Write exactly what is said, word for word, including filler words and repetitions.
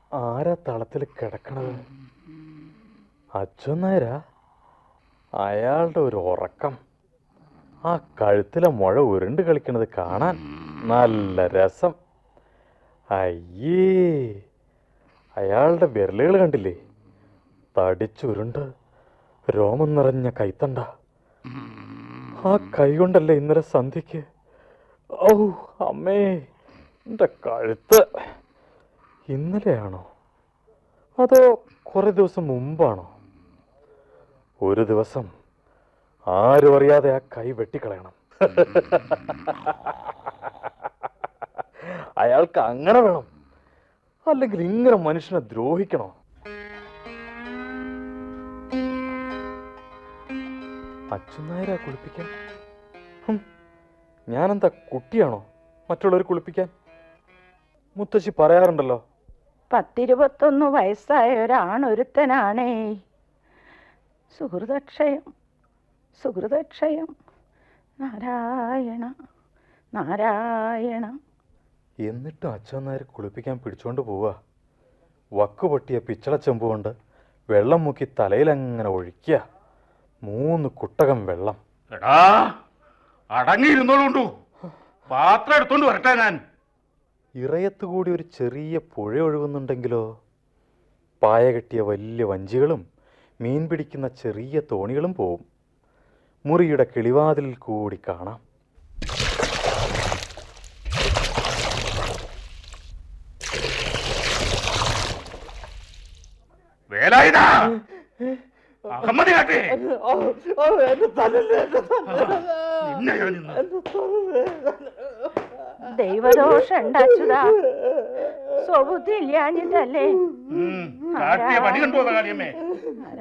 ആരാ തളത്തിൽ കിടക്കണത്? അച്ഛനായരാ? അയാളുടെ ഒരു ഉറക്കം, ആ കഴുത്തിലെ മുഴ ഉരുണ്ട് കളിക്കണത് കാണാൻ നല്ല രസം. അയ്യേ, അയാളുടെ വിരലുകൾ കണ്ടില്ലേ? തടിച്ചുരുണ്ട് രോമം നിറഞ്ഞ കൈത്തണ്ട. ആ കൈ കൊണ്ടല്ലേ ഇന്നലെ സന്ധ്യക്ക്. ഔ അമ്മേ, എൻ്റെ കഴുത്ത്. ഇന്നലെയാണോ അതോ കുറെ ദിവസം മുമ്പാണോ? ഒരു ദിവസം ആരും അറിയാതെ ആ കൈ വെട്ടിക്കളയണം. അയാൾക്ക് അങ്ങനെ വേണം, അല്ലെങ്കിൽ ഇങ്ങനെ മനുഷ്യനെ ദ്രോഹിക്കണോ? അച്ഛനായരാ കുളിപ്പിക്കാൻ? ഞാനെന്താ കുട്ടിയാണോ മറ്റുള്ളവർ കുളിപ്പിക്കാൻ? മുത്തശ്ശി പറയാറുണ്ടല്ലോ, പത്തിരുപത്തൊന്ന് വയസ്സായ ഒരാണൊരുത്തനാണേ. സുഹൃതക്ഷയം സുഹൃതക്ഷയം നാരായണ നാരായണ. എന്നിട്ടും അച്ഛനായർ കുളിപ്പിക്കാൻ പിടിച്ചോണ്ട് പോവുക. വക്ക് പൊട്ടിയ പിച്ചള ചെമ്പ് കൊണ്ട് വെള്ളം മുക്കി തലയിലങ്ങനെ ഒഴിക്കുക. മൂന്ന് കുട്ടകം വെള്ളം. എടാ, അടങ്ങിയിരുന്നോളൂ, പാത്രം എടുത്തോണ്ട് വരട്ടെ ഞാൻ. ഇറയത്തുകൂടി ഒരു ചെറിയ പുഴ ഒഴുകുന്നുണ്ടെങ്കിലോ? പായ കെട്ടിയ വലിയ വഞ്ചികളും മീൻ പിടിക്കുന്ന ചെറിയ തോണികളും പോവും. മുറിയുടെ കിളിവാതിലിൽ കൂടി കാണാം. വേലായുധ, അഹമ്മദ് കാട്ടേ, ദൈവദോഷം ഉണ്ടാച്ചുതാ. സ്വബുദ്ധി ഇല്ലാഞ്ഞിട്ടല്ലേ? പണി കണ്ടു കാളിയമ്മേ.